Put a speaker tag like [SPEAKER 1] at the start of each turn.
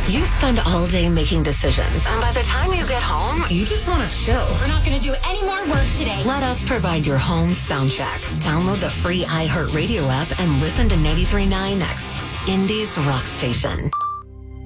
[SPEAKER 1] You spend all day making decisions, and by the time you get home, you just want to chill.
[SPEAKER 2] We're not going to do any more work today.
[SPEAKER 1] Let us provide your home sound check. Download the free iHeartRadio app and listen to 93.9 X, Indy's rock station.